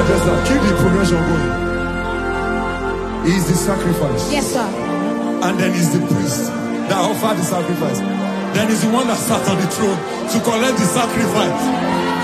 Just that. Keep the progression going. He is the sacrifice. Yes, sir. And then he's the priest that offered the sacrifice. Then he's the one that sat on the throne to collect the sacrifice.